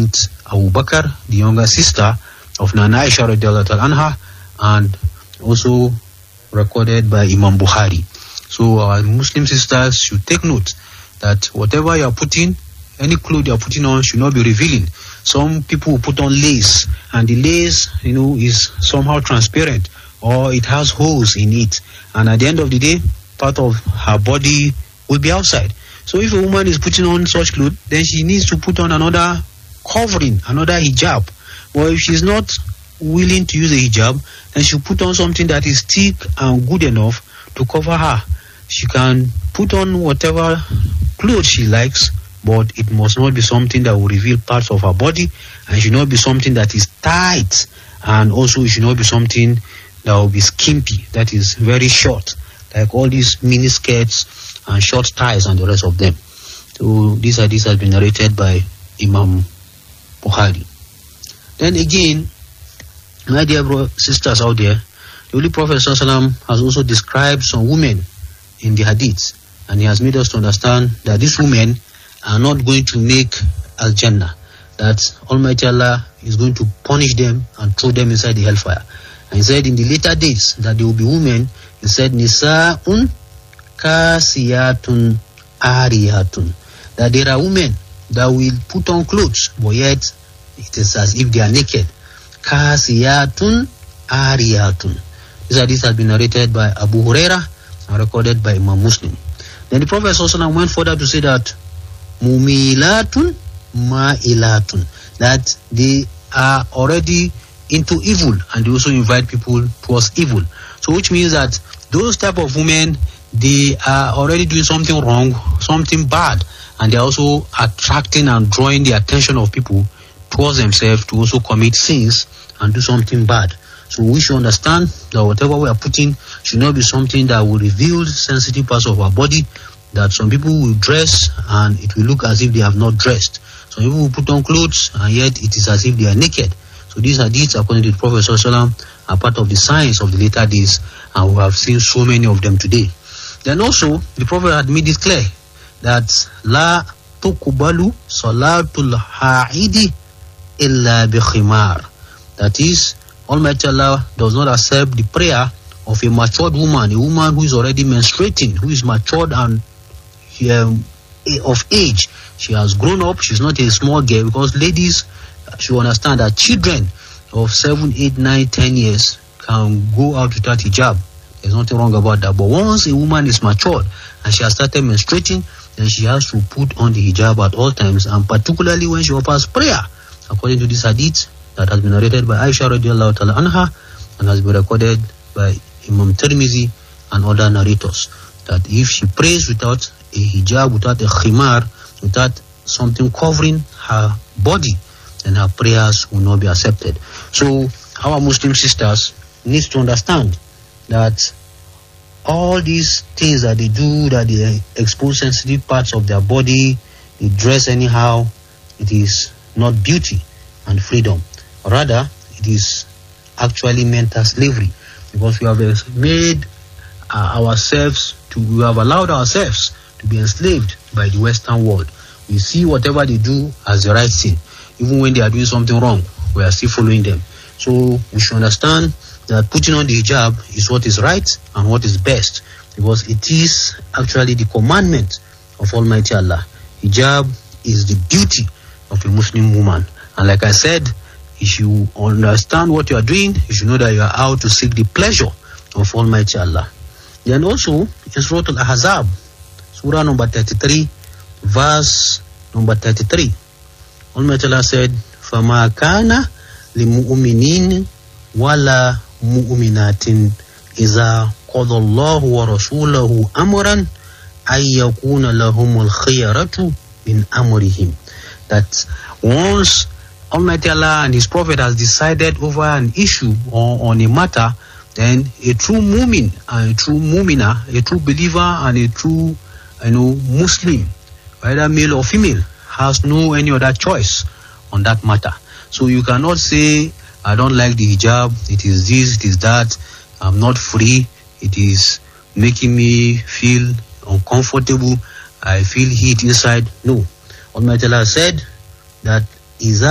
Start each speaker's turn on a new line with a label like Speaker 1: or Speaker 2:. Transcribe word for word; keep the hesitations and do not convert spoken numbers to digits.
Speaker 1: Abu Bakr, the younger sister of Nana Aisha radiallahu ta'ala anha, and also recorded by Imam Bukhari. So our Muslim sisters should take note that whatever you are putting, any clothes you are putting on should not be revealing. Some people put on lace, and the lace, you know, is somehow transparent, or it has holes in it, and at the end of the day, part of her body will be outside. So if a woman is putting on such clothes, then she needs to put on another covering, another hijab. Or if she's not willing to use a hijab, then she'll put on something that is thick and good enough to cover her. She can put on whatever clothes she likes, but it must not be something that will reveal parts of her body, and it should not be something that is tight, and also it should not be something that will be skimpy, that is very short, like all these mini skirts and short ties and the rest of them. So this hadith has been narrated by Imam Bukhari. Then again, my dear bro- sisters out there, the Holy Prophet ﷺ has also described some women in the hadith, and he has made us to understand that these women are not going to make Al-Jannah, that Almighty Allah is going to punish them and throw them inside the hellfire. And he said in the later days that there will be women, he said, Nisa'un kasiyatun ariyatun, that there are women that will put on clothes, but yet it is as if they are naked. Kasiyatun ariyatun. This hadith has been narrated by Abu Huraira and recorded by Imam Muslim. Then the Prophet ﷺ went further to say that mumilatun ma'ilatun, that they are already into evil, and they also invite people towards evil. So which means that those type of women, they are already doing something wrong, something bad, and they are also attracting and drawing the attention of people towards themselves to also commit sins and do something bad. So we should understand that whatever we are putting should not be something that will reveal sensitive parts of our body, that some people will dress and it will look as if they have not dressed. Some people will put on clothes and yet it is as if they are naked. So these hadiths, according to the Prophet ﷺ, are part of the signs of the later days, and we have seen so many of them today. Then also, the Prophet had made it clear that La tuqbalu salatul ha'idi illa bi khimar. That is, Almighty Allah does not accept the prayer of a matured woman, a woman who is already menstruating, who is matured and um, of age. She has grown up, she's not a small girl, because ladies should understand that children of seven, eight, nine, ten years can go out without hijab. There's nothing wrong about that. But once a woman is matured and she has started menstruating, then she has to put on the hijab at all times, and particularly when she offers prayer, according to this hadith that has been narrated by Aisha radiallahu ta'ala anha and has been recorded by Imam Tirmizi and other narrators, that if she prays without a hijab, without a khimar, without something covering her body, then her prayers will not be accepted. So our Muslim sisters need to understand that all these things that they do, that they expose sensitive parts of their body, they dress anyhow, it is not beauty and freedom. Rather, it is actually mental slavery, because we have made uh, ourselves to, we have allowed ourselves to be enslaved by the Western world. We see whatever they do as the right thing. Even when they are doing something wrong, we are still following them. So we should understand that putting on the hijab is what is right and what is best, because it is actually the commandment of Almighty Allah. Hijab is the duty of a Muslim woman. And like I said, if you understand what you are doing, you should know that you are out to seek the pleasure of Almighty Allah. Then also, in Surah Al-Ahzab, Surah number thirty-three, verse number thirty-three, Almighty Allah said, فَمَا كَانَ لِمُؤْمِنِينَ وَلَا مُؤْمِنَاتٍ إِذَا قَضَى اللَّهُ وَرَسُولَهُ أَمْرًا أَن يَكُونَ لَهُمُ الْخِيَرَةُ مِنْ أَمْرِهِمْ. That once Almighty Allah and His Prophet has decided over an issue or on a matter, then a true mu'min and a true mu'mina, a true believer and a true, you know, Muslim, whether male or female, has no any other choice on that matter. So you cannot say, I don't like the hijab, it is this, it is that, I'm not free, it is making me feel uncomfortable, I feel heat inside. No. Almighty Allah said that is